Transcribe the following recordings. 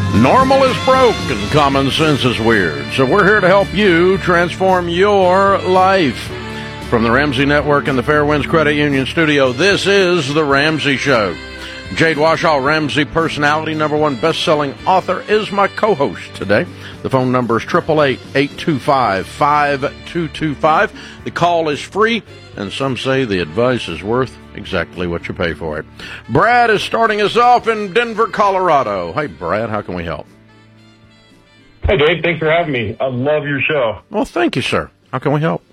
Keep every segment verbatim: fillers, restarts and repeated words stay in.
Normal is broke and common sense is weird. So we're here to help you transform your life. From the Ramsey Network and the Fairwinds Credit Union studio, this is The Ramsey Show. Jade Washaw, Ramsey personality, number one best-selling author, is my co-host today. The phone number is eight eight eight, eight two five, five two two five. The call is free, and some say the advice is worth exactly what you pay for it. Brad is starting us off in Denver, Colorado. Hey, Brad, how can we help? Hey, Dave. Thanks for having me. I love your show. Well, thank you, sir. How can we help?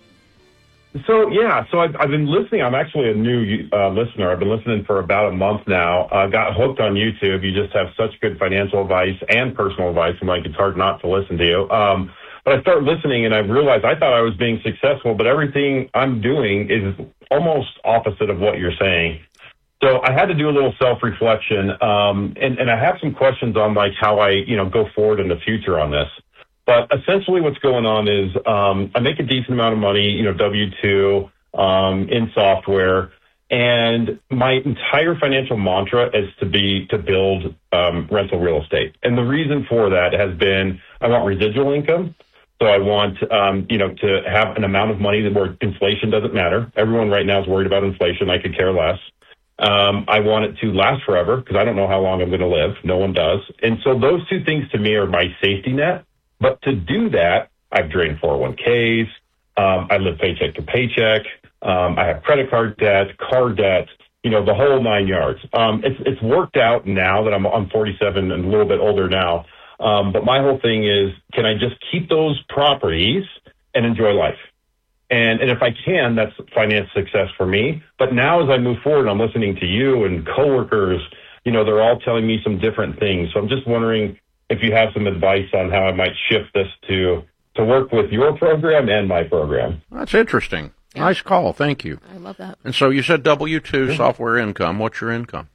So, yeah, so I've, I've been listening. I'm actually a new uh, listener. I've been listening for about a month now. I uh, got hooked on YouTube. You just have such good financial advice and personal advice. I'm like, it's hard not to listen to you. Um, but I started listening, and I realized I thought I was being successful, but everything I'm doing is almost opposite of what you're saying. So I had to do a little self-reflection, um, and, and I have some questions on, like, how I, you know, go forward in the future on this. But essentially what's going on is um, I make a decent amount of money, you know, W two um, in software, and my entire financial mantra is to be to build um, rental real estate. And the reason for that has been I want residual income. So I want, um, you know, to have an amount of money that where inflation doesn't matter. Everyone right now is worried about inflation. I could care less. Um, I want it to last forever because I don't know how long I'm going to live. No one does. And so those two things to me are my safety net. But to do that, I've drained four oh one k's. Um, I live paycheck to paycheck. Um, I have credit card debt, car debt, you know, the whole nine yards. Um, it's it's worked out now that I'm, I'm forty-seven and a little bit older now. Um, but my whole thing is, can I just keep those properties and enjoy life? And and if I can, that's finance success for me. But now as I move forward, I'm listening to you and coworkers, you know, they're all telling me some different things. So I'm just wondering if you have some advice on how I might shift this to to work with your program and my program. That's interesting. Yeah. Nice call. Thank you. I love that. And so you said W two yeah. software income. What's your income?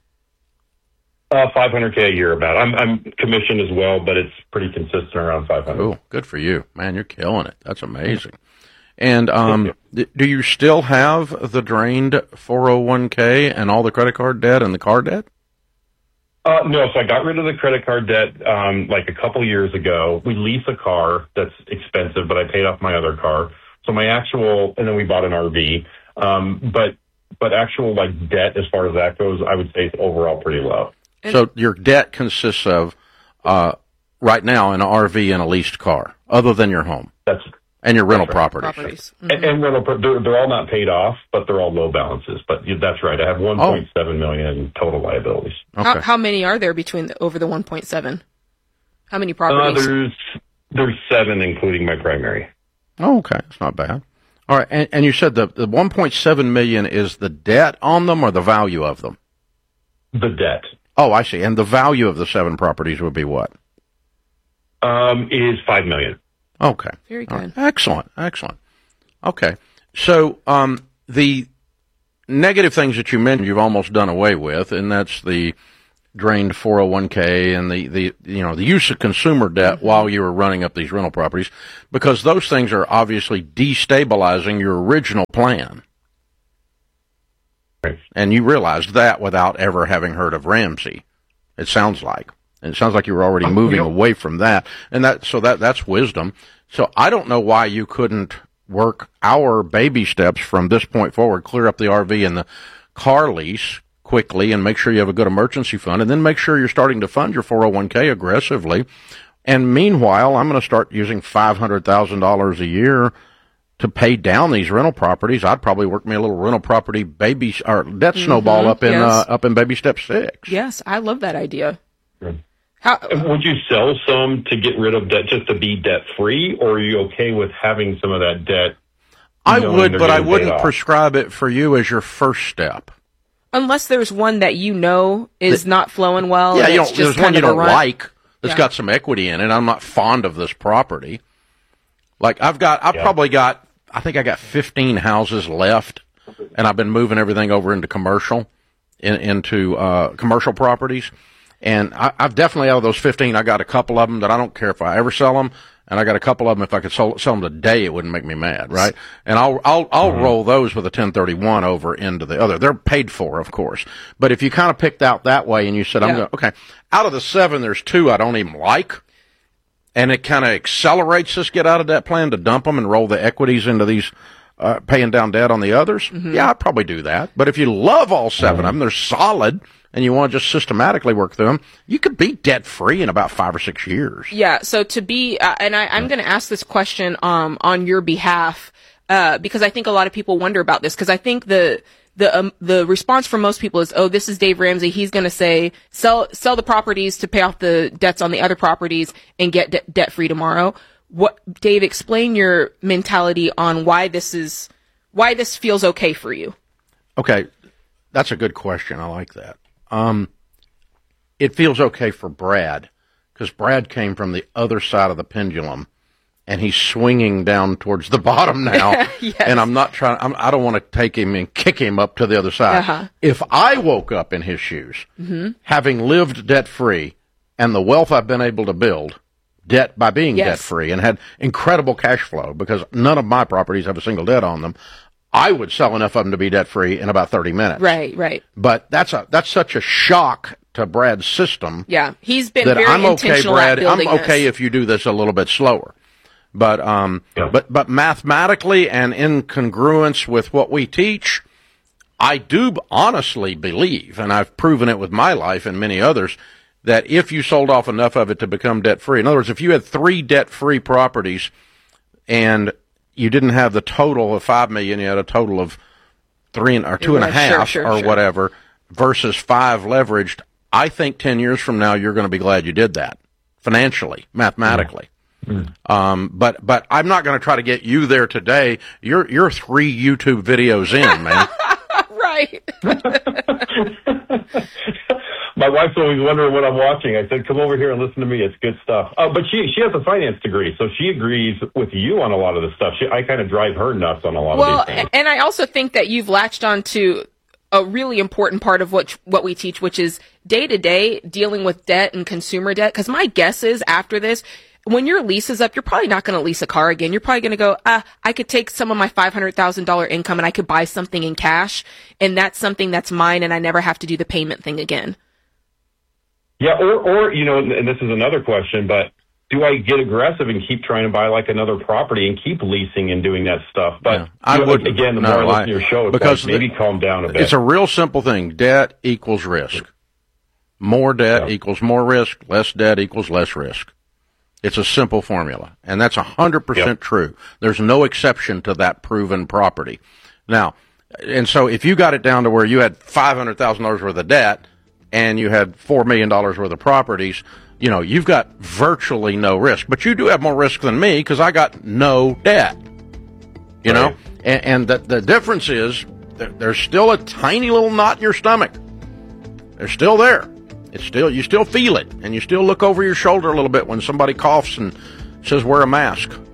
Uh, five hundred K a year about. I'm, I'm commissioned as well, but it's pretty consistent around five hundred. Oh, good for you. Man, you're killing it. That's amazing. And um, do you still have the drained four oh one K and all the credit card debt and the car debt? Uh, no, so I got rid of the credit card debt um, like a couple years ago. We lease a car that's expensive, but I paid off my other car. So my actual, and then we bought an R V. Um, but but actual like debt as far as that goes, I would say it's overall pretty low. So your debt consists of uh, right now an R V and a leased car, other than your home. That's And your rental that's right. properties. properties. Mm-hmm. And, and rental, they're, they're all not paid off, but they're all low balances. But that's right. I have one point seven million dollars in total liabilities. Okay. How, how many are there between the, over the one point seven? How many properties? Uh, there's there's seven, including my primary. Oh, okay. It's not bad. All right. And, and you said the, the one point seven million dollars is the debt on them or the value of them? The debt. Oh, I see. And the value of the seven properties would be what? Um, is five million dollars. Okay. Very good. Right. Excellent. Excellent. Okay. So um, the negative things that you mentioned, you've almost done away with, and that's the drained four oh one K and the, the you know the use of consumer debt mm-hmm. while you were running up these rental properties, because those things are obviously destabilizing your original plan. Right. And you realized that without ever having heard of Ramsey, it sounds like. And it sounds like you were already moving you know, away from that. And that, so that, that's wisdom. So I don't know why you couldn't work our baby steps from this point forward, clear up the R V and the car lease quickly and make sure you have a good emergency fund, and then make sure you're starting to fund your four oh one K aggressively. And meanwhile, I'm going to start using five hundred thousand dollars a year to pay down these rental properties. I'd probably work me a little rental property baby, or debt mm-hmm, snowball up in, yes. uh, up in baby step six. Yes. I love that idea. Right. How, would you sell some to get rid of debt just to be debt free, or are you okay with having some of that debt? I would, but I wouldn't prescribe it for you as your first step. Unless there's one that you know is the, not flowing well. Yeah, you don't, just there's one you don't run. like that's yeah. got some equity in it. I'm not fond of this property. Like I've got, I've yeah. probably got, I think I got fifteen houses left, and I've been moving everything over into commercial, in, into uh, commercial properties. And I, I've definitely, out of those fifteen, I got a couple of them that I don't care if I ever sell them. And I got a couple of them, if I could sell, sell them today, it wouldn't make me mad, right? And I'll, I'll, I'll mm-hmm. roll those with a ten thirty-one over into the other. They're paid for, of course. But if you kind of picked out that way and you said, yeah. I'm going, okay, out of the seven, there's two I don't even like. And it kind of accelerates this get out of debt plan to dump them and roll the equities into these, uh, paying down debt on the others. Mm-hmm. Yeah, I'd probably do that. But if you love all seven mm-hmm. of them, they're solid, and you want to just systematically work through them, you could be debt-free in about five or six years. Yeah, so to be, uh, and I, I'm going to ask this question um, on your behalf, uh, because I think a lot of people wonder about this, because I think the the um, the response from most people is, oh, this is Dave Ramsey. He's going to say, sell sell the properties to pay off the debts on the other properties and get de- debt-free tomorrow. What, Dave, explain your mentality on why this is, why this feels okay for you. Okay, that's a good question. I like that. Um, it feels okay for Brad, because Brad came from the other side of the pendulum, and he's swinging down towards the bottom now. Yes. And I'm not trying, I'm, I don't want to take him and kick him up to the other side. Uh-huh. If I woke up in his shoes, mm-hmm. having lived debt-free, and the wealth I've been able to build debt by being yes. debt-free, and had incredible cash flow, because none of my properties have a single debt on them, I would sell enough of them to be debt-free in about thirty minutes. Right, right. But that's a that's such a shock to Brad's system. Yeah, he's been that very I'm okay, intentional Brad. at building I'm okay this. if you do this a little bit slower. But um, yeah. but but mathematically and in congruence with what we teach, I do honestly believe, and I've proven it with my life and many others, that if you sold off enough of it to become debt-free, in other words, if you had three debt-free properties and you didn't have the total of five million, you had a total of three and, or two and a half sure, sure, or sure. whatever versus five leveraged. I think ten years from now, you're going to be glad you did that financially, mathematically. Mm-hmm. Um, but, but I'm not going to try to get you there today. You're, you're three YouTube videos in, man. Right. My wife's always wondering what I'm watching. I said, come over here and listen to me. It's good stuff. Uh, but she she has a finance degree, so she agrees with you on a lot of the stuff. She, I kind of drive her nuts on a lot well, of these things. And I also think that you've latched on to a really important part of what what we teach, which is day-to-day dealing with debt and consumer debt. Because my guess is after this, when your lease is up, you're probably not going to lease a car again. You're probably going to go, ah, I could take some of my five hundred thousand dollars income and I could buy something in cash, and that's something that's mine, and I never have to do the payment thing again. Yeah, or, or, you know, and this is another question, but do I get aggressive and keep trying to buy like another property and keep leasing and doing that stuff? But yeah, I know, would again, the no, more I listen I, to your show, it's because like maybe the, calm down a bit. It's a real simple thing. Debt equals risk. More debt yeah. equals more risk. Less debt equals less risk. It's a simple formula, and that's one hundred percent yep. true. There's no exception to that proven property. Now, and so if you got it down to where you had five hundred thousand dollars worth of debt and you had four million dollars worth of properties, you know, you've got virtually no risk. But you do have more risk than me because I got no debt, you right. know? And, and the, the difference is there, there's still a tiny little knot in your stomach. They're still there. It's still, you still feel it, and you still look over your shoulder a little bit when somebody coughs and says, wear a mask.